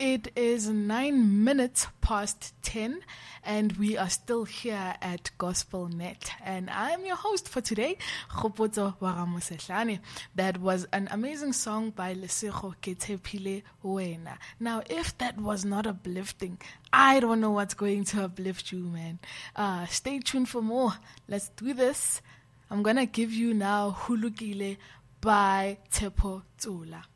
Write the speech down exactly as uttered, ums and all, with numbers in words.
It is nine minutes past ten, and we are still here at Gospel Net. And I am your host for today, Kgopotso Waramosehlane. That was an amazing song by Lesego Ketepile Wena. Now, if that was not uplifting, I don't know what's going to uplift you, man. Uh, stay tuned for more. Let's do this. I'm gonna give you now Hulukile by Tepo Tsula.